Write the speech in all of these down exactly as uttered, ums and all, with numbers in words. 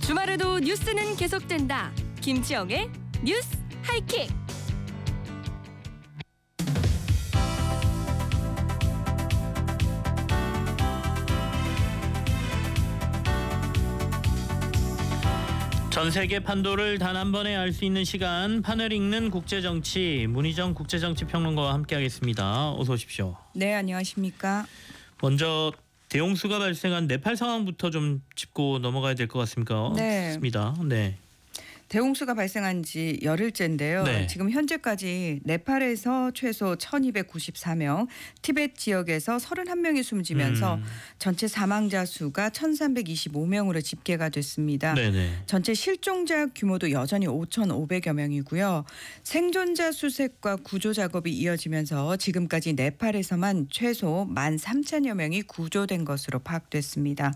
주말에도 뉴스는 계속된다. 김치영의 뉴스 하이킥. 전 세계 판도를 단 한 번에 알 수 있는 시간, 판을 읽는 국제정치, 문희정 국제정치평론가와 함께하겠습니다. 어서 오십시오. 네, 안녕하십니까. 먼저 대홍수가 발생한 네팔 상황부터 좀 짚고 넘어가야 될 것 같습니까? 네. 습니다. 네. 대홍수가 발생한 지 열흘째인데요. 네. 지금 현재까지 네팔에서 최소 천이백구십사 명, 티벳 지역에서 서른한 명이 숨지면서 음. 전체 사망자 수가 천삼백이십오 명으로 집계가 됐습니다. 네네. 전체 실종자 규모도 여전히 오천오백여 명이고요. 생존자 수색과 구조 작업이 이어지면서 지금까지 네팔에서만 최소 만 삼천여 명이 구조된 것으로 파악됐습니다.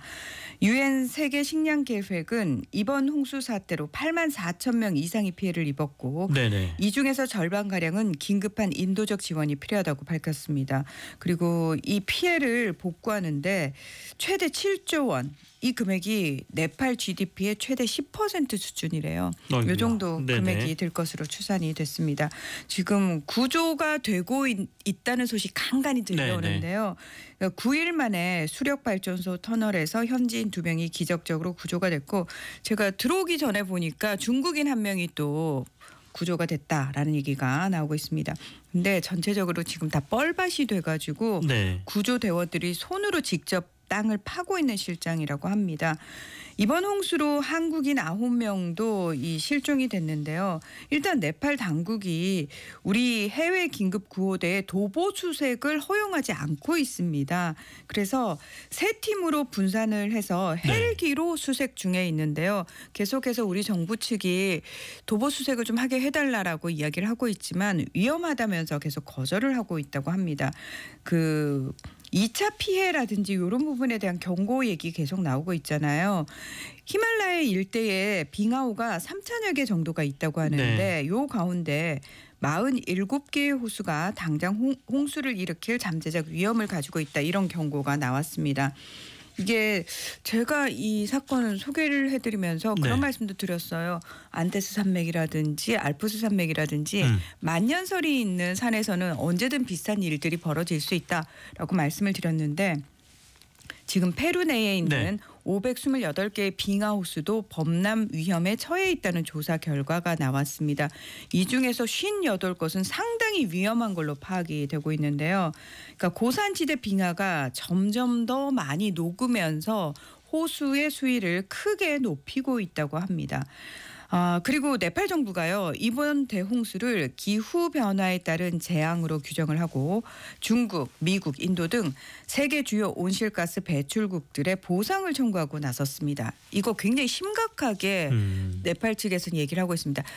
유엔 세계 식량 계획은 이번 홍수 사태로 팔만 사천 명 이상이 피해를 입었고 네네. 이 중에서 절반가량은 긴급한 인도적 지원이 필요하다고 밝혔습니다. 그리고 이 피해를 복구하는데 최대 칠조 원, 이 금액이 네팔 지디피의 최대 십 퍼센트 수준이래요. 어이구야. 이 정도 네네. 금액이 될 것으로 추산이 됐습니다. 지금 구조가 되고 있, 있다는 소식 간간히 들려오는데요. 그러니까 구 일 만에 수력발전소 터널에서 현지인 두 명이 기적적으로 구조가 됐고, 제가 들어오기 전에 보니까 중국인 한 명이 또 구조가 됐다라는 얘기가 나오고 있습니다. 근데 전체적으로 지금 다 뻘밭이 돼가지고 네. 구조대원들이 손으로 직접 땅을 파고 있는 실정이라고 합니다. 이번 홍수로 한국인 아홉 명도 이 실종이 됐는데요. 일단 네팔 당국이 우리 해외 긴급 구호대의 도보 수색을 허용하지 않고 있습니다. 그래서 세 팀으로 분산을 해서 헬기로 네. 수색 중에 있는데요. 계속해서 우리 정부 측이 도보 수색을 좀 하게 해달라라고 이야기를 하고 있지만 위험하다면서 계속 거절을 하고 있다고 합니다. 그 이 차 피해라든지 이런 부분에 대한 경고 얘기 계속 나오고 있잖아요. 히말라야 일대에 빙하호가 삼천여 개 정도가 있다고 하는데 네. 요 가운데 사십칠 개의 호수가 당장 홍, 홍수를 일으킬 잠재적 위험을 가지고 있다, 이런 경고가 나왔습니다. 이게 제가 이 사건을 소개를 해드리면서 그런 네. 말씀도 드렸어요. 안데스 산맥이라든지 알프스 산맥이라든지 음. 만년설이 있는 산에서는 언제든 비슷한 일들이 벌어질 수 있다라고 말씀을 드렸는데, 지금 페루 내에 있는 네. 오백이십팔 개의 빙하호수도 범람 위험에 처해 있다는 조사 결과가 나왔습니다. 이 중에서 오십팔 곳은 상당히 위험한 걸로 파악이 되고 있는데요. 그러니까 고산지대 빙하가 점점 더 많이 녹으면서 호수의 수위를 크게 높이고 있다고 합니다. 아, 그리고 네팔 정부가요, 이번 대홍수를 기후 변화에 따른 재앙으로 규정을 하고 중국, 미국, 인도 등 세계 주요 온실가스 배출국들의 보상을 청구하고 나섰습니다. 이거 굉장히 심각하게 음. 네팔 측에서는 얘기를 하고 있습니다.